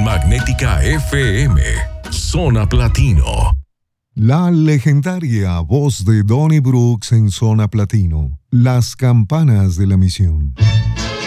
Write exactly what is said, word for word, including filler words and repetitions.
Magnética F M, Zona Platino. La legendaria voz de Donnie Brooks en Zona Platino. Las campanas de la misión.